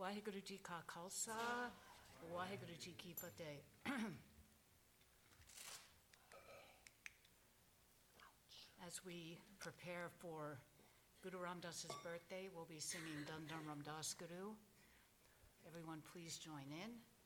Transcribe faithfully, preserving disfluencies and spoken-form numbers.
Waheguru Ji Ka Khalsa, Waheguru Ji Ki Fateh. As we prepare for Guru Ram Das's birthday, we'll be singing Dundam Ram Das Guru. Everyone please join in.